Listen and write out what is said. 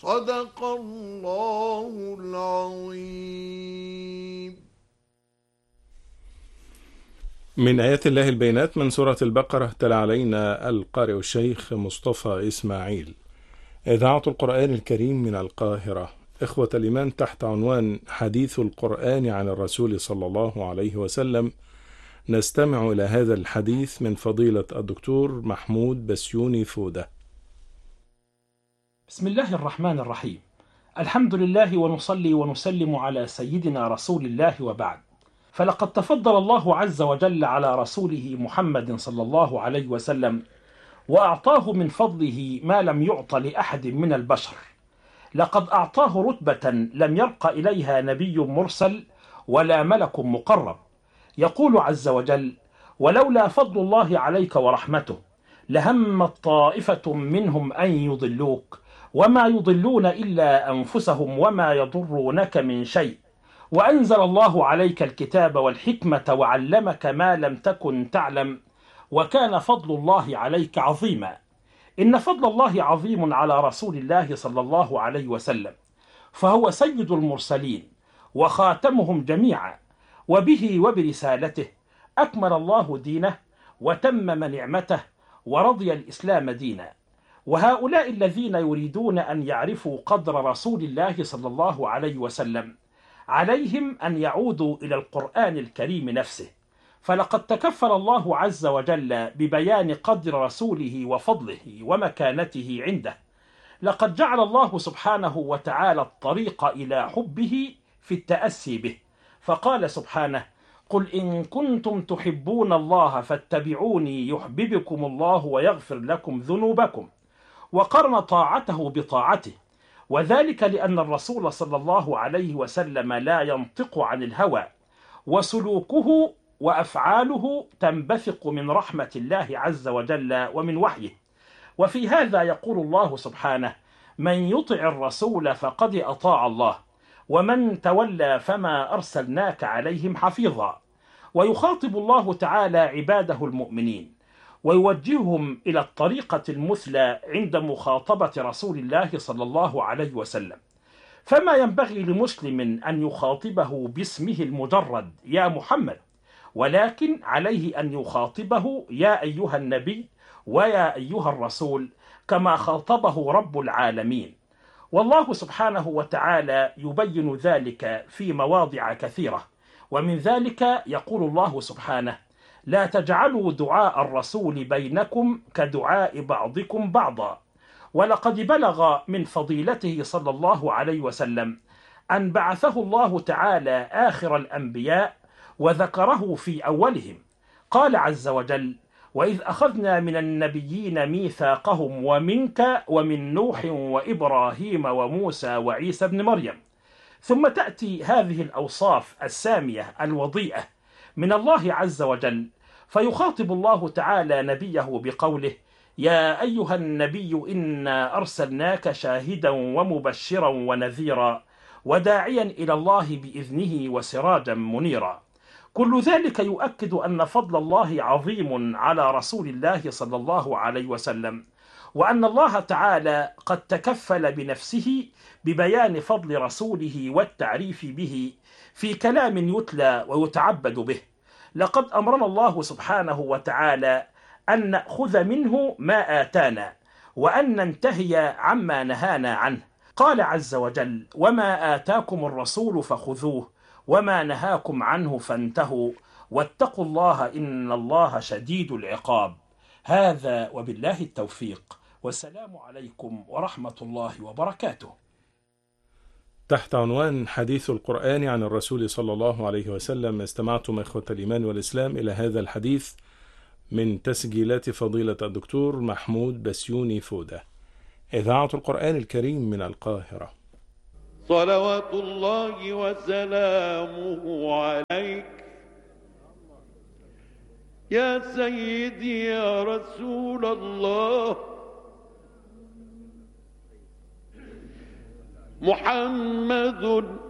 صدق الله العظيم. من آيات الله البينات من سورة البقرة تلا علينا القارئ الشيخ مصطفى إسماعيل. إذاعة القرآن الكريم من القاهرة. إخوة الإيمان، تحت عنوان حديث القرآن عن الرسول صلى الله عليه وسلم، نستمع إلى هذا الحديث من فضيلة الدكتور محمود بسيوني فودة. بسم الله الرحمن الرحيم. الحمد لله ونصلي ونسلم على سيدنا رسول الله، وبعد. فلقد تفضل الله عز وجل على رسوله محمد صلى الله عليه وسلم وأعطاه من فضله ما لم يعط لأحد من البشر. لقد أعطاه رتبة لم يرق إليها نبي مرسل ولا ملك مقرب. يقول عز وجل: ولولا فضل الله عليك ورحمته لهمت طائفة منهم أن يضلوك وما يضلون إلا أنفسهم وما يضرونك من شيء وأنزل الله عليك الكتاب والحكمة وعلمك ما لم تكن تعلم وكان فضل الله عليك عظيما. إن فضل الله عظيم على رسول الله صلى الله عليه وسلم، فهو سيد المرسلين وخاتمهم جميعا، وبه وبرسالته أكمل الله دينه وتمم نعمته ورضي الإسلام دينا. وهؤلاء الذين يريدون أن يعرفوا قدر رسول الله صلى الله عليه وسلم عليهم أن يعودوا إلى القرآن الكريم نفسه، فلقد تكفل الله عز وجل ببيان قدر رسوله وفضله ومكانته عنده. لقد جعل الله سبحانه وتعالى الطريق إلى حبه في التأسي به، فقال سبحانه: قل إن كنتم تحبون الله فاتبعوني يحببكم الله ويغفر لكم ذنوبكم. وقرن طاعته بطاعته، وذلك لأن الرسول صلى الله عليه وسلم لا ينطق عن الهوى، وسلوكه وأفعاله تنبثق من رحمة الله عز وجل ومن وحيه. وفي هذا يقول الله سبحانه: من يطع الرسول فقد أطاع الله ومن تولى فما أرسلناك عليهم حفيظا. ويخاطب الله تعالى عباده المؤمنين ويوجههم إلى الطريقة المثلى عند مخاطبة رسول الله صلى الله عليه وسلم. فما ينبغي لمسلم أن يخاطبه باسمه المجرد يا محمد، ولكن عليه أن يخاطبه يا أيها النبي ويا أيها الرسول، كما خاطبه رب العالمين. والله سبحانه وتعالى يبين ذلك في مواضع كثيرة، ومن ذلك يقول الله سبحانه: لا تجعلوا دعاء الرسول بينكم كدعاء بعضكم بعضا. ولقد بلغ من فضيلته صلى الله عليه وسلم أن بعثه الله تعالى آخر الأنبياء وذكره في أولهم. قال عز وجل: وإذ أخذنا من النبيين ميثاقهم ومنك ومن نوح وإبراهيم وموسى وعيسى بن مريم. ثم تأتي هذه الأوصاف السامية الوضيئة من الله عز وجل، فيخاطب الله تعالى نبيه بقوله: يا أيها النبي إنا أرسلناك شاهدا ومبشرا ونذيرا وداعيا إلى الله بإذنه وسراجا منيرا. كل ذلك يؤكد أن فضل الله عظيم على رسول الله صلى الله عليه وسلم، وأن الله تعالى قد تكفل بنفسه ببيان فضل رسوله والتعريف به في كلام يتلى ويتعبد به. لقد أمرنا الله سبحانه وتعالى أن نأخذ منه ما آتانا وأن ننتهي عما نهانا عنه. قال عز وجل: وما آتاكم الرسول فخذوه وما نهاكم عنه فانتهوا واتقوا الله إن الله شديد العقاب. هذا وبالله التوفيق، والسلام عليكم ورحمة الله وبركاته. تحت عنوان حديث القرآن عن الرسول صلى الله عليه وسلم، استمعتم إخوة الإيمان والإسلام إلى هذا الحديث من تسجيلات فضيلة الدكتور محمود بسيوني فودة. إذاعة القرآن الكريم من القاهرة. صلوات الله وسلامه عليك يا سيدي يا رسول الله. محمد